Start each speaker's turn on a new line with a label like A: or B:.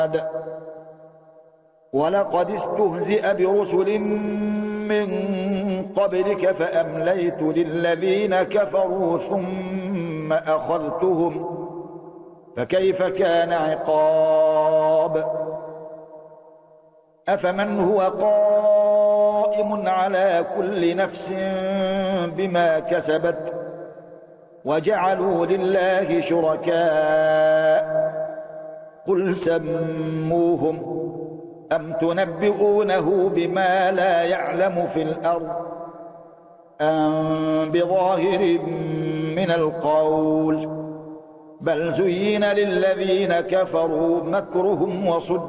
A: ولقد استهزئ برسل من قبلك فأمليت للذين كفروا ثم أخذتهم فكيف كان عقاب أفمن هو قائم على كل نفس بما كسبت وجعلوا لله شركاء قل سموهم أم تنبئونه بما لا يعلم في الأرض أم بظاهر من القول بل زين للذين كفروا مكرهم وصد